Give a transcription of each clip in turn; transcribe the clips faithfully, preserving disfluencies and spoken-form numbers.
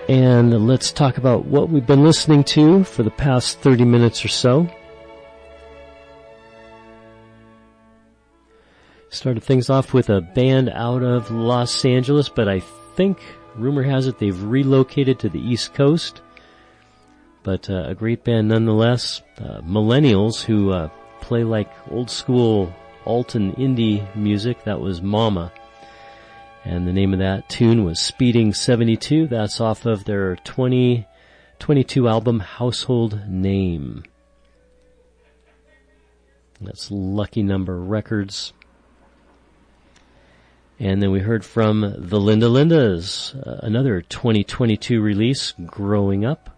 And let's talk about what we've been listening to for the past thirty minutes or so. Started things off with a band out of Los Angeles, but I think, rumor has it, they've relocated to the East Coast. But uh, a great band nonetheless. Uh, Millennials, who uh, play like old school alt and indie music. That was Mama. And the name of that tune was Speeding seventy-two. That's off of their twenty twenty-two album Household Name. That's Lucky Number Records. And then we heard from the Linda Lindas, uh, another twenty twenty-two release, Growing Up.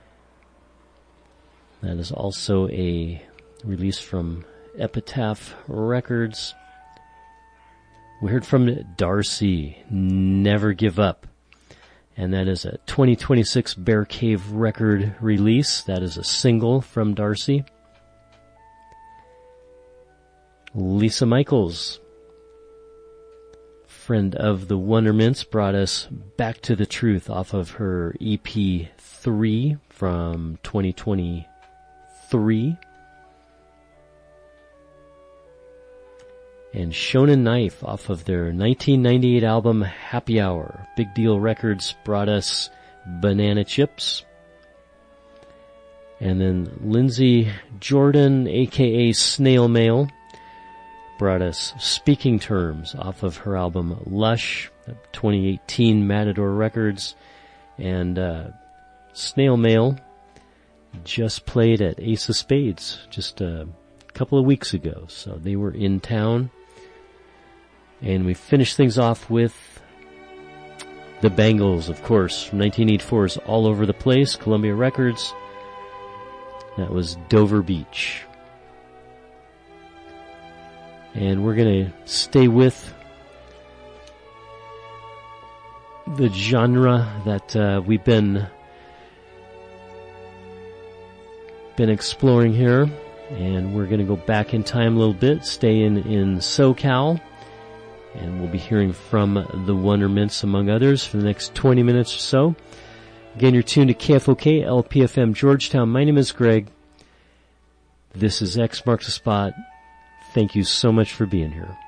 That is also a release from Epitaph Records. We heard from Darcy, Never Give Up. And that is a twenty twenty-six Bear Cave record release. That is a single from Darcy. Lisa Michaels, friend of the Wondermints, brought us Back to the Truth off of her E P three from twenty twenty-three. And Shonen Knife off of their nineteen ninety-eight album Happy Hour. Big Deal Records brought us Banana Chips. And then Lindsay Jordan, aka Snail Mail, brought us Speaking Terms off of her album Lush, twenty eighteen Matador Records. And uh, Snail Mail just played at Ace of Spades just a couple of weeks ago, so they were in town. And we finished things off with the Bangles, of course, from nineteen eighty-four's All Over the Place, Columbia Records. That was Dover Beach. And we're going to stay with the genre that uh, we've been been exploring here. And we're going to go back in time a little bit, stay in, in SoCal. And we'll be hearing from the Wondermints, among others, for the next twenty minutes or so. Again, you're tuned to K F O K, L P F M, Georgetown. My name is Greg. This is X Marks the Spot. Thank you so much for being here.